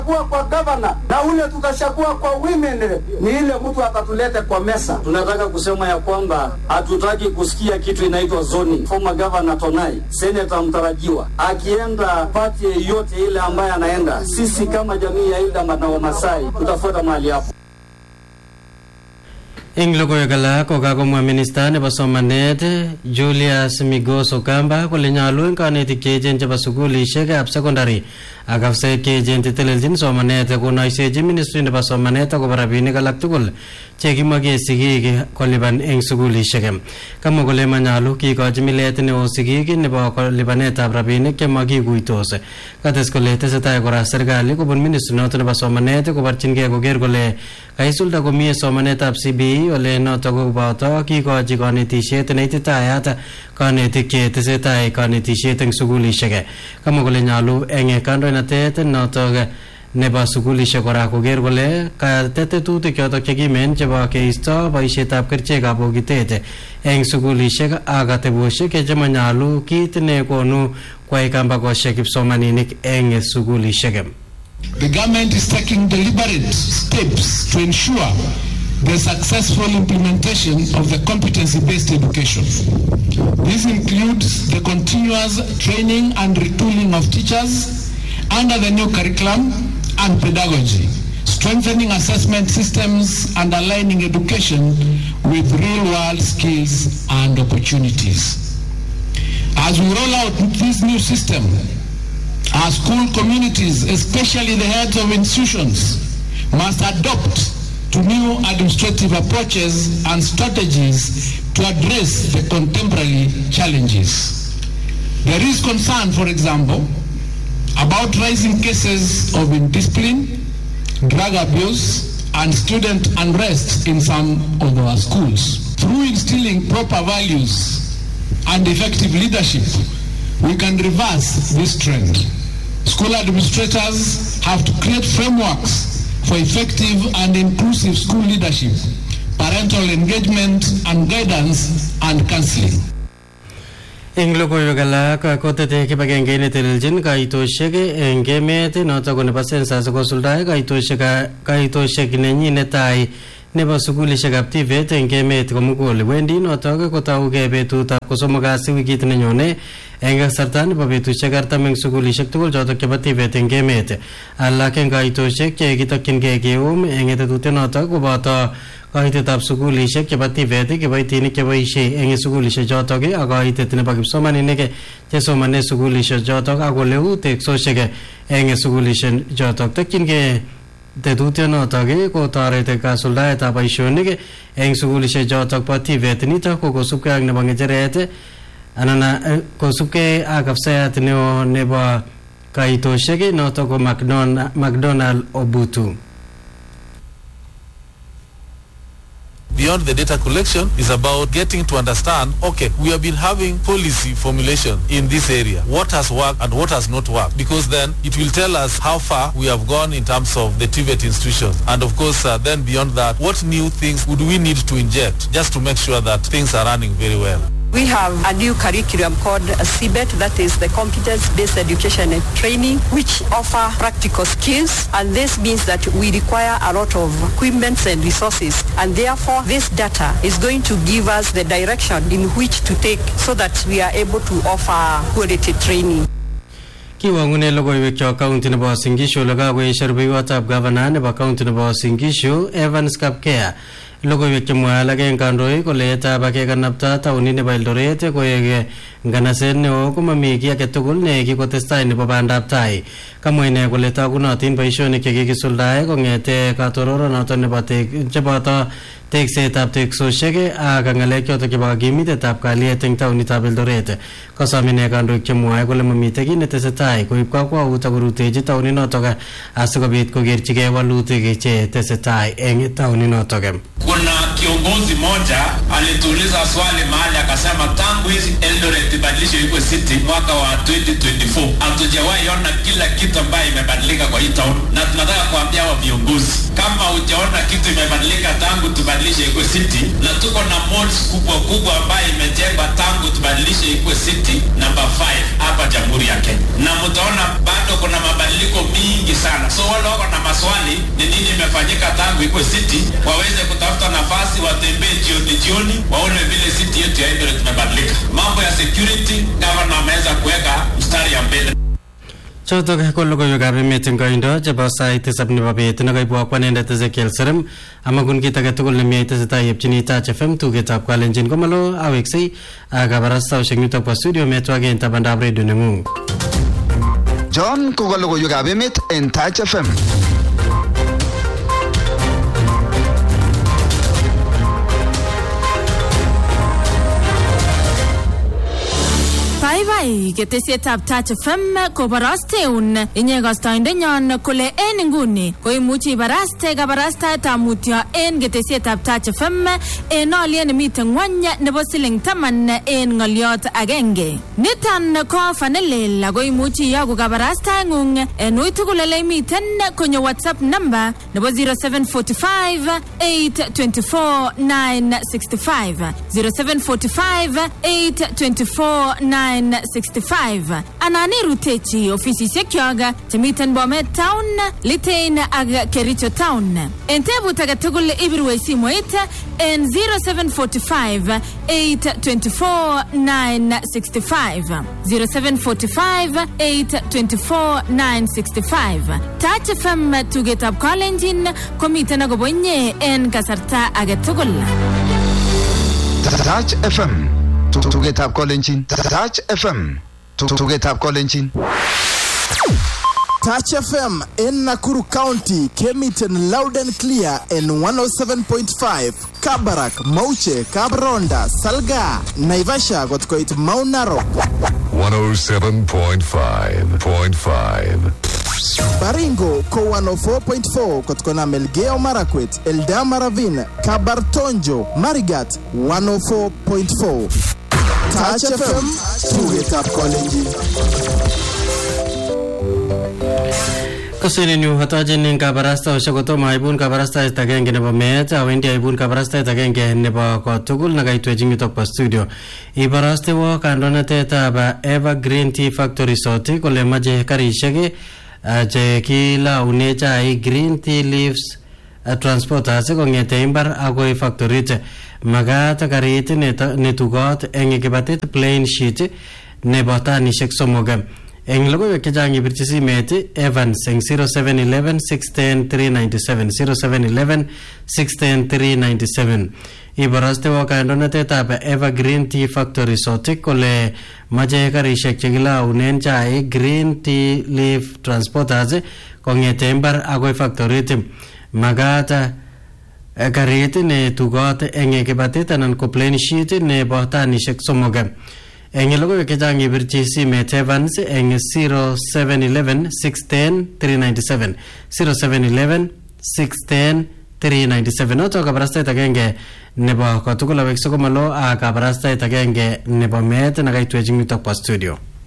Kwa governor na ule tutashakua kwa women ni ile mtu atatulete kwa mesa. Tunataka kusema ya kwamba hatutaki kusikia kitu inaitwa zoning. Former governor Tonai, senator mtarajiwa, akienda party yote ile ambaye anaenda, sisi kama jamii ya Ildama na Wamasai tutafuata mahali hapo. Inglogo yagala ko kakomwa minister nebo somanet Julius Migos Okamba kole nyalu kanetik cheechen chebo sukulishekab secondary ak afisek cheechen chetelelchin somanet konoisechi ministry nebo somanet akobo rabinik alak tugul chekimoche sigik kolipan eng sukulishek. Kamwa kole manyalu kikochi milet neo sigik nebo lipanetab rabinik chemakikuitos. Kates kole tesetai kora serikali kobun ministry noto nebo somanet kobarchingei koker kole kaisulda komie somanetab CBE ole noto koboto kikochi kanetishet neititayat kanetik chetesetai kanetishet eng sukulishek. Kamwa kole nyalu eng kandoinatet noto nebo sukulishek kora koker kole katetetutik chotok chekimen chebo keisto boisietab kerichekab bokitet eng sukulishek ak ateboshek chemanyalu kit nekonu kwai kambakoshek kipsomaninik eng sukulishek. The government is taking deliberate steps to ensure the successful implementation of the competency-based education. This includes the continuous training and retooling of teachers under the new curriculum and pedagogy, strengthening assessment systems and aligning education with real-world skills and opportunities. As we roll out this new system, our school communities, especially the heads of institutions, must adopt to new administrative approaches and strategies to address the contemporary challenges. There is concern, for example, about rising cases of indiscipline, drug abuse, and student unrest in some of our schools. Through instilling proper values and effective leadership, we can reverse this trend. School administrators have to create frameworks for effective and inclusive school leadership, parental engagement and guidance and counseling. Inglogo yogala ka kotete kibagenge netelelchin kaitoshek eng emet noto ko nebo census kosuldae kaitoshek nenyi netai nebo sukulishekab TVET eng emet komugul. Wendi noto kotauge betutab kosomok kasi wikit nenyone eng kasarta nebo betushek 40 eng sukulishek tugul chotok chebo TVET eng emet. Alak eng kaitoshek chekitokyingei keum eng tetutiet noto koboto kaitetab sukulishek chebo TVET kiboitinik cheboisie eng sukulishek chotok ak kaitet nebo kipsomaninik chesomane sukulishek chotok ak oleu teksoshek eng sukulishek chotok. Tokyingei tetutiet notok kotoreti kasuldaetab boisionik eng sukulishek chotok bo TVET. Nitok ko kosubkei ak nebo ngecheret anan kosubkei ak afisayat neo nebo kaitoshek notok ko McDonald Obutu. Beyond the data collection is about getting to understand, okay, we have been having policy formulation in this area. What has worked and what has not worked? Because then it will tell us how far we have gone in terms of the TVET institutions. And of course, then beyond that, what new things would we need to inject just to make sure that things are running very well? We have a new curriculum called CBET, that is the competence-based education and training, which offer practical skills, and this means that we require a lot of equipment and resources, and therefore this data is going to give us the direction in which to take so that we are able to offer quality training. Kiwangune logoiwek cho county nebo Uasin Gishu lokakoesha rubeiwotab governor nebo county nebo Uasin Gishu Evans Kapkea. Logoiwek chemwae alak eng kandoik kole yetab kekanapta taunit nebo Eldoret koek nganaset neo komami kiy age tugul ne kikotestai nebo bandab tai. Kamwa ine kole tagunotin boisionik chekikisuldae kongete katororonoto nebo cheboto teksetab teksoshek ak ngalek chotok chebo kakimitetab kalyet eng taunitab Eldoret. Kosom ine kandoik chemwae kole mamite kiy netesetai koib kakwaut ak korutechi tauninotok asikobit kokerchigei walutik che tesetai eng tauninotok. Kuna kiongozi moja alituuliza swali mahali akasema tangu hizi Eldoret ibadilisho iko city mwaka wa 2024 hatujawahi ona kila kitu ambayo imebadilika kwa hii town, na tunataka kuambia wa viongozi kama hujaona kitu imebadilika tangu tubadilike tubadilishe ikuwe city, na tuko na malls kubwa ambayo imejengwa tangu tubadilishe ikuwe city number 5 hapa Jamhuri ya Kenya, na mtaona bado kuna mabadiliko mingi sana. So wale wako na maswali ni nini imefanyika tangu ikuwe city, waweze kutafuta nafasi, watembee jioni waone vile city yetu ya Eldoret imebadilika. Mambo ya security governor ameweza kuweka mstari ya mbele. Choto ko logoiwekab emet eng koindo chebo sait 7 nebo bet nekaibwa kwanendet Ezekiel Serem amagun kit age tugul nemi tesetai yepchini Touch FM tugetab Kalenjin komalo aweksei akabarastaushek nitok bo studio metwagen tabandab radio nengung. John ko logoiwekab emet en Touch FM. Bye ketesietab Touch FM kobarasteun inye kastoindenyon kole en inguni koimuchi ibaraste kabarastaetab mutyo en ketesietab Touch FM en olyet nemiten ngwony nebo siling 10 en ngoliot agenge. Niton ko fanelel ako imuchi iyoku kabarastaengung en uitugul ole imiten konyo WhatsApp number nebo 0745 824 965 0745 824 965 anani rutechi ofisisiek kyoga chemiten Bomet Town, Litein ak Kericho Town. En tebut age tugul ibirwe simoit en 0745 824 965 0745 824 965. Touch FM tugetab Kalenjin komiten akobo inye en kasarta age tugul. Touch FM tugetab Kalenjin. Touch FM tugetab Kalenjin. Touch FM in Nakuru County came it in loud and clear in 107.5. Kabarak, Mauche, Kabronda, Salga, Naivasha got quite Mount Narok. 107.5. Baringo ko 104.4 kotkona Melgeo Marakwet, Eldama Ravine, Kabartonjo, Marigat 104.4. Touch FM tugetab Kalenjin. Kusini nyu hatajen ning kabarasta oshakoto maibun kabarasta itagenge nebo met awendi aibun kabarasta itagenge nebo kotugul nagaitwejing yutok pa studio. Ibaraste wo kandonatetab Evergreen Tea Factory soti kole maje karishek che kila unecha ai Green Tea Leaves transporters kongete imbar agoi factory magat karit netugot eng kibatit plain sheet nebo tanishek somok. Eng logoiwek chechang ibirchi simet Evans eng 0711 610 397 0711 610 397. Ibaraste wo kandonatetab Evergreen Tea Factory sotik kole mache karishek chekilaunen chai Green Tea Leaf Transporters kongete imbar agoi factory magat karit ne tugot eng kibatit anan ko plain sheet nebo tanishek somok. Eng logoiwek chechang ibirchi simet Evans eng 0711 610 397 0711 610 397. Noto kabarastait agenge nebo kotugul awek sokomalo a kabarastait agenge nebo met nagaitwejing yutok pa studio.